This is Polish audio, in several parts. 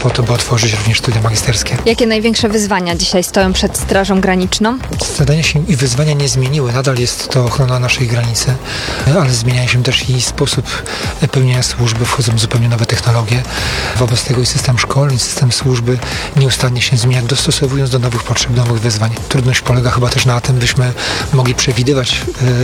po to, by otworzyć również studia magisterskie. Jakie największe wyzwania dzisiaj stoją przed Strażą Graniczną? Zadania się i wyzwania nie zmieniły. Nadal jest to ochrona naszej granicy, ale zmienia się też i sposób pełnienia służby. Wchodzą zupełnie nowe technologie. Wobec tego i system szkoleń, system służby nieustannie się zmienia, dostosowując do nowych potrzeb, nowych wyzwań. Trudność polega chyba też na tym, byśmy mogli przewidywać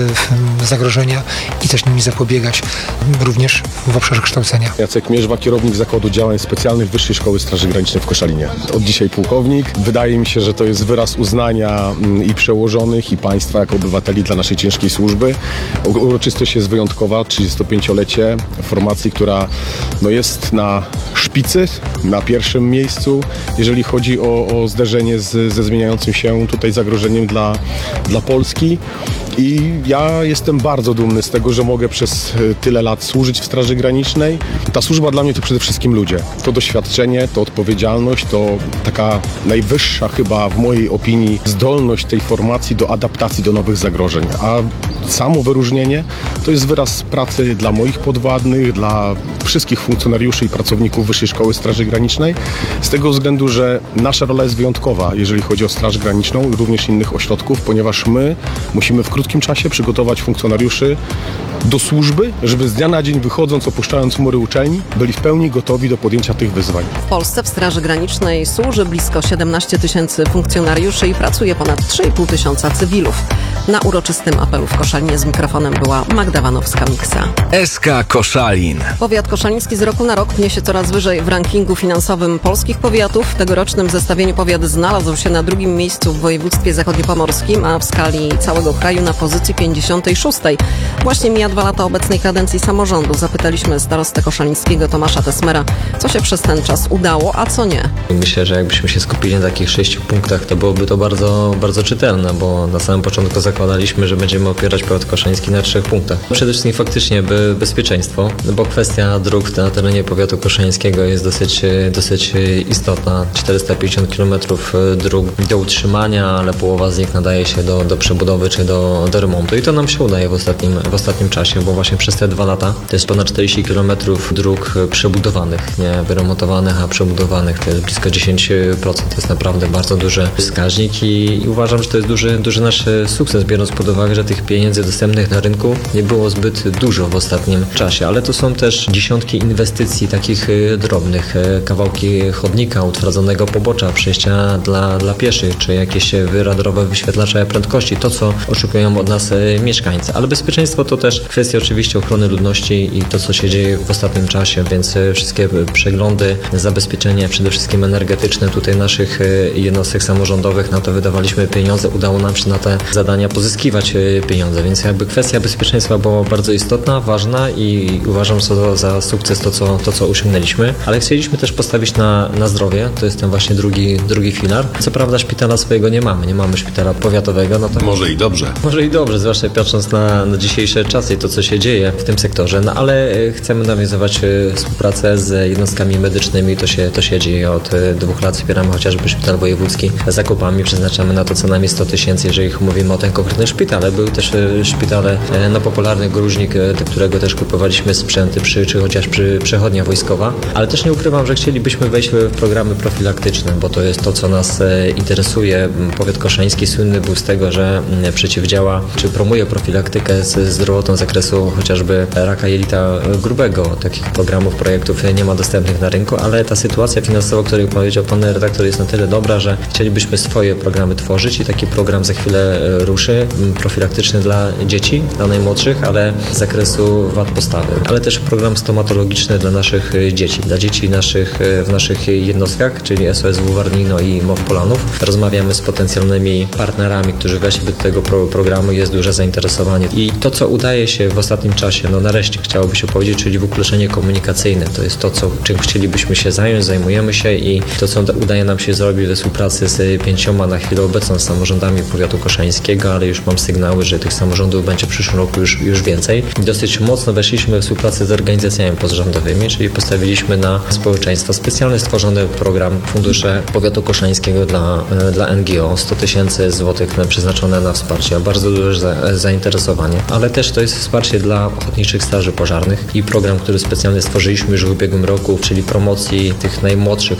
zagrożenia i też nimi zapobiegać, również w obszarze kształcenia. Jacek Mierzwa, kierownik Zakładu Działań Specjalnych Wyższej Szkoły Straży Granicznej w Koszalinie. Od dzisiaj pułkownik. Wydaje mi się, że to jest wyraz uznania i przełożonych, i państwa jako obywateli dla naszej ciężkiej służby. Uroczystość jest wyjątkowa, 35-lecie formacji, która jest na szpicy, na pierwszym miejscu, jeżeli chodzi o zderzenie ze zmieniającym się tutaj zagrożeniem dla Polski. I ja jestem bardzo dumny z tego, że mogę przez tyle lat służyć w Straży Granicznej. Ta służba dla mnie to przede wszystkim ludzie. To doświadczenie, to odpowiedzialność, to taka najwyższa chyba w mojej opinii zdolność tej formacji do adaptacji do nowych zagrożeń. A samo wyróżnienie to jest wyraz pracy dla moich podwładnych, dla wszystkich funkcjonariuszy i pracowników Wyższej Szkoły Straży Granicznej. Z tego względu, że nasza rola jest wyjątkowa, jeżeli chodzi o Straż Graniczną i również innych ośrodków, ponieważ my musimy w krótkim czasie przygotować funkcjonariuszy do służby, żeby z dnia na dzień wychodząc, opuszczając mury uczelni, byli w pełni gotowi do podjęcia tych wyzwań. W Polsce w Straży Granicznej służy blisko 17 000 funkcjonariuszy i pracuje ponad 3,5 tysiąca cywilów. Na uroczystym apelu w Koszalinie z mikrofonem była Magda Wanowska-Miksa. SK Koszalin. Powiat koszaliński z roku na rok pnie się coraz wyżej w rankingu finansowym polskich powiatów. W tegorocznym zestawieniu powiat znalazł się na drugim miejscu w województwie zachodniopomorskim, a w skali całego kraju na pozycji 56. Właśnie mija 2 lata obecnej kadencji samorządu. Zapytaliśmy starostę koszalińskiego Tomasza Tesmera, co się przez ten czas udało, a co nie. Myślę, że jakbyśmy się skupili na takich 6 punktach, to byłoby to bardzo, bardzo czytelne, bo na samym początku zakładaliśmy, że będziemy opierać powiat koszaliński na 3 punktach. Przede wszystkim faktycznie bezpieczeństwo, bo kwestia dróg na terenie powiatu koszalińskiego jest dosyć istotna. 450 km dróg do utrzymania, ale połowa z nich nadaje się do przebudowy czy do remontu i to nam się udaje w ostatnim czasie, bo właśnie przez te 2 lata to jest ponad 40 km dróg przebudowanych, nie wyremontowanych, a przebudowanych. To jest blisko 10%. To jest naprawdę bardzo duży wskaźnik i uważam, że to jest duży nasz sukces, biorąc pod uwagę, że tych pieniędzy dostępnych na rynku nie było zbyt dużo w ostatnim czasie, ale to są też dziesiątki inwestycji takich drobnych, kawałki chodnika, utwardzonego pobocza, przejścia dla pieszych, czy jakieś radrowe wyświetlacze prędkości, to co oczekują od nas mieszkańcy. Ale bezpieczeństwo to też kwestia oczywiście ochrony ludności i to co się dzieje w ostatnim czasie, więc wszystkie przeglądy, zabezpieczenie przede wszystkim energetyczne tutaj naszych jednostek samorządowych, na to wydawaliśmy pieniądze, udało nam się na te zadania pozyskiwać pieniądze, więc jakby kwestia bezpieczeństwa była bardzo istotna, ważna i uważam za sukces to co osiągnęliśmy, ale chcieliśmy też postawić na zdrowie, to jest ten właśnie drugi filar. Co prawda szpitala swojego nie mamy szpitala powiatowego. No to Może i dobrze, zwłaszcza patrząc na dzisiejsze czasy i to co się dzieje w tym sektorze, no ale chcemy nawiązywać współpracę z jednostkami medycznymi, to się dzieje od 2 lat, wspieramy chociażby szpital wojewódzki zakupami, przeznaczamy na to co najmniej 100 000, jeżeli mówimy o ten konkretny szpital, ale były też szpitale popularny Gruźnik, do którego też kupowaliśmy sprzęty czy chociaż przechodnia wojskowa, ale też nie ukrywam, że chcielibyśmy wejść w programy profilaktyczne, bo to jest to, co nas interesuje. Powiat koszaliński słynny był z tego, że przeciwdziała czy promuje profilaktykę z zdrowotą z zakresu chociażby raka jelita grubego. Takich programów, projektów nie ma dostępnych na rynku, ale ta sytuacja finansowa, o której powiedział pan redaktor, jest na tyle dobra, że chcielibyśmy swoje programy tworzyć i taki program za chwilę ruszy, profilaktyczny dla dzieci, dla najmłodszych, ale z zakresu wad postawy, ale też program stomatologiczny dla naszych dzieci, dla dzieci w naszych jednostkach, czyli SOSW Warnino i MOW Polanów. Rozmawiamy z potencjalnymi partnerami, którzy weszli do tego programu, jest duże zainteresowanie. I to, co udaje się w ostatnim czasie, nareszcie chciałoby się powiedzieć, czyli wykluczenie komunikacyjne. To jest to, czym chcielibyśmy się zająć, zajmujemy się i to, co udaje nam się zrobić we współpracy z 5 na chwilę obecną samorządami powiatu koszalińskiego, ale już mam sygnały, że tych samorządów będzie w przyszłym roku już więcej. Dosyć mocno weszliśmy we współpracę z organizacjami pozarządowymi, czyli postawiliśmy na społeczeństwo specjalnie stworzony program Fundusze Powiatu Koszalińskiego dla NGO. 100 000 złotych przeznaczone na wsparcie, bardzo duże zainteresowanie, ale też to jest wsparcie dla ochotniczych straży pożarnych i program, który specjalnie stworzyliśmy już w ubiegłym roku, czyli promocji tych najmłodszych